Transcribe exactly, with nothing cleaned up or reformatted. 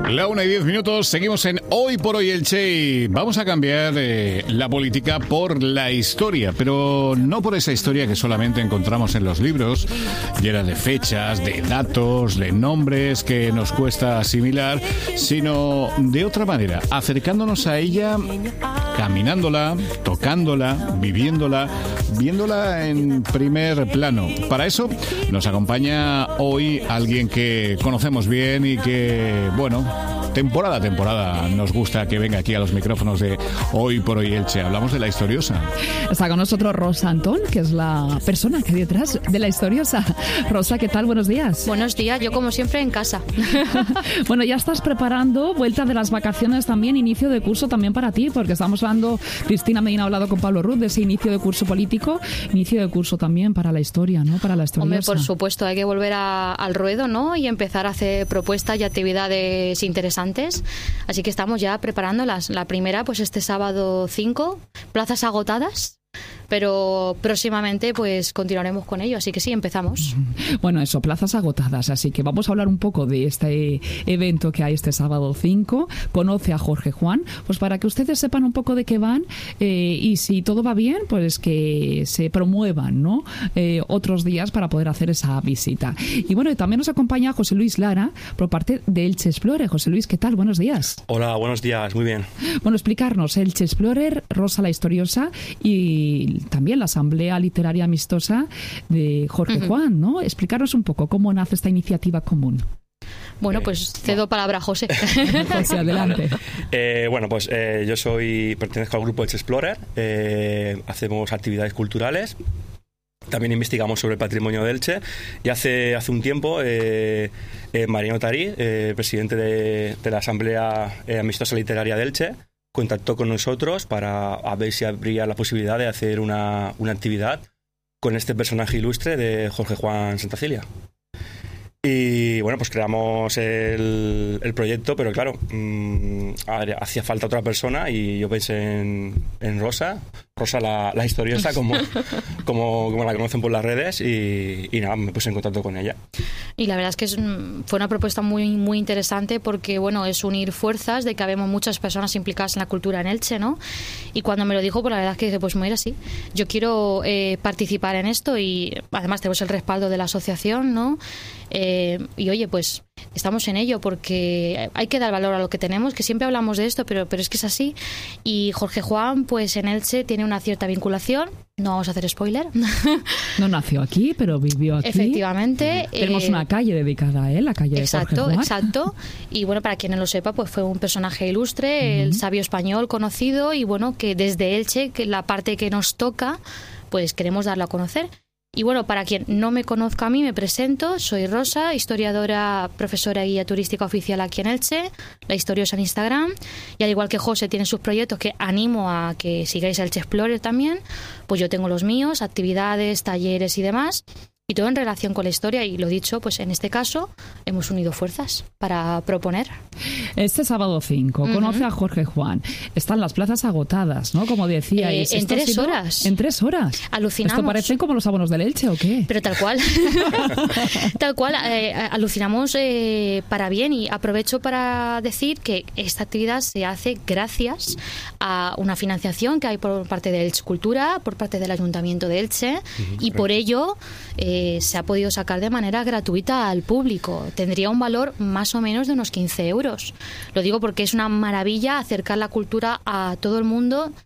La una y diez minutos, seguimos en Hoy por Hoy Elche y vamos a cambiar eh, la política por la historia, pero no por esa historia que solamente encontramos en los libros, llena de fechas, de datos, de nombres que nos cuesta asimilar, sino de otra manera, acercándonos a ella, caminándola, tocándola, viviéndola, viéndola en primer plano. Para eso nos acompaña hoy alguien que conocemos bien y que, bueno, temporada a temporada nos gusta que venga aquí a los micrófonos de Hoy por Hoy Elche. Hablamos de La Historiosa. Está con nosotros Rosa Antón, que es la persona que hay detrás de La Historiosa. Rosa, ¿qué tal? Buenos días. Buenos días, yo como siempre en casa. Bueno, ya estás preparando vuelta de las vacaciones también, inicio de curso también para ti, porque estamos hablando, Cristina Medina ha hablado con Pablo Ruz de ese inicio de curso político, inicio de curso también para la historia, ¿no? Para La Historiosa. Hombre, por supuesto, hay que volver a, al ruedo, ¿no? Y empezar a hacer propuestas y actividades interesantes. Así que estamos ya preparándolas. La primera, pues este sábado cinco, plazas agotadas, pero próximamente pues continuaremos con ello, así que sí, empezamos. Bueno, eso, plazas agotadas, así que vamos a hablar un poco de este evento que hay este sábado cinco. Conoce a Jorge Juan, pues para que ustedes sepan un poco de qué van eh, y si todo va bien, pues que se promuevan, ¿no? Eh, otros días para poder hacer esa visita. Y bueno, también nos acompaña José Luis Lara por parte de Elche Explorer. José Luis, ¿qué tal? Buenos días. Hola, buenos días, muy bien. Bueno, explicarnos, Elche Explorer, Rosa la Historiosa y también la Asamblea Literaria Amistosa de Jorge uh-huh. Juan, ¿no? Explicarnos un poco cómo nace esta iniciativa común. Bueno, pues cedo no. palabra a José. José, adelante. Eh, bueno, pues eh, yo soy, pertenezco al grupo Elche Explorer, eh, hacemos actividades culturales, también investigamos sobre el patrimonio de Elche y hace, hace un tiempo eh, eh, Mariano Tarí, eh, presidente de, de la Asamblea eh, Amistosa Literaria de Elche, contactó con nosotros para a ver si habría la posibilidad de hacer una, una actividad con este personaje ilustre de Jorge Juan Santacilia. Y bueno, pues creamos el, el proyecto, pero claro, mmm, hacía falta otra persona y yo pensé en, en Rosa, Rosa la, la historiosa, como, como, como la conocen por las redes, y, y nada, me puse en contacto con ella. Y la verdad es que es, fue una propuesta muy muy interesante porque, bueno, es unir fuerzas de que habemos muchas personas implicadas en la cultura en Elche, ¿no? Y cuando me lo dijo, pues la verdad es que dije, pues mira, sí, yo quiero eh, participar en esto y además tenemos el respaldo de la asociación, ¿no? Eh, y oye, pues estamos en ello porque hay que dar valor a lo que tenemos, que siempre hablamos de esto, pero, pero es que es así. Y Jorge Juan, pues en Elche tiene una cierta vinculación. No vamos a hacer spoiler. No nació aquí, pero vivió aquí. Efectivamente. Tenemos eh, una calle dedicada a él, la calle exacto, de Jorge Juan. Exacto. Y bueno, para quien no lo sepa, pues fue un personaje ilustre, uh-huh. el sabio español conocido, y bueno, que desde Elche, que la parte que nos toca, pues queremos darla a conocer. Y bueno, para quien no me conozca a mí, me presento. Soy Rosa, historiadora, profesora y guía turística oficial aquí en Elche, La Historiosa en Instagram. Y al igual que José tiene sus proyectos, que animo a que sigáis a Elche Explorer también, pues yo tengo los míos, actividades, talleres y demás. Y todo en relación con la historia, y lo dicho, pues en este caso hemos unido fuerzas para proponer. Este sábado cinco, uh-huh. conoce a Jorge Juan. Están las plazas agotadas, ¿no? Como decíais. Eh, en tres sido... horas. En tres horas. Alucinamos. ¿Esto parecen como los abonos del Elche o qué? Pero tal cual. Tal cual, eh, alucinamos eh, para bien, y aprovecho para decir que esta actividad se hace gracias a una financiación que hay por parte de Elche Cultura, por parte del Ayuntamiento de Elche, uh-huh. y por ello... Eh, se ha podido sacar de manera gratuita al público. Tendría un valor más o menos de unos quince euros. Lo digo porque es una maravilla acercar la cultura a todo el mundo